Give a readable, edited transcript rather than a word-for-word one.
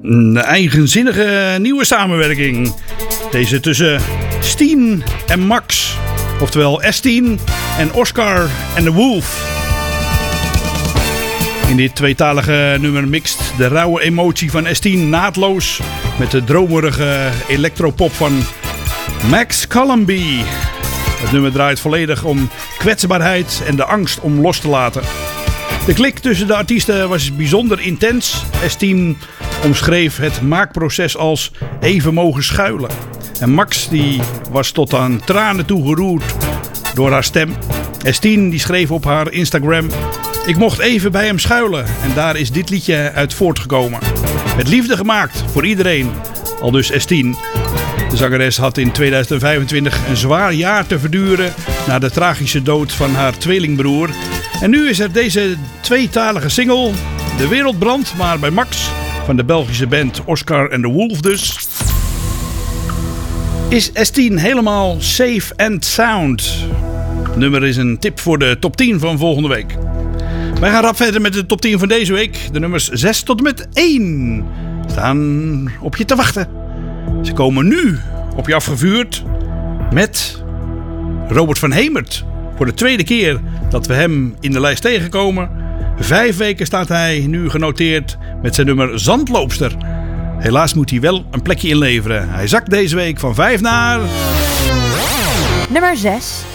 Een eigenzinnige nieuwe samenwerking. Deze tussen Steen en Max. Oftewel Steen en Oscar en The Wolf. In dit tweetalige nummer mixt de rauwe emotie van Steen naadloos met de dromerige electropop van Max Columby. Het nummer draait volledig om kwetsbaarheid en de angst om los te laten. De klik tussen de artiesten was bijzonder intens. Steen omschreef het maakproces als even mogen schuilen. En Max die was tot aan tranen toe geroerd door haar stem. Steen die schreef op haar Instagram: ik mocht even bij hem schuilen en daar is dit liedje uit voortgekomen. Met liefde gemaakt voor iedereen, aldus Steen. De zangeres had in 2025 een zwaar jaar te verduren na de tragische dood van haar tweelingbroer. En nu is er deze tweetalige single, De Wereld Brandt, maar bij Max, van de Belgische band Oscar and the Wolf dus. Is Steen helemaal safe and sound? Het nummer is een tip voor de top 10 van volgende week. Wij gaan rap verder met de top 10 van deze week. De nummers 6 tot en met 1 staan op je te wachten. Ze komen nu op je afgevuurd met Robert van Hemert. Voor de tweede keer dat we hem in de lijst tegenkomen. 5 weken staat hij nu genoteerd met zijn nummer Zandloopster. Helaas moet hij wel een plekje inleveren. Hij zakt deze week van 5 naar... nummer 6.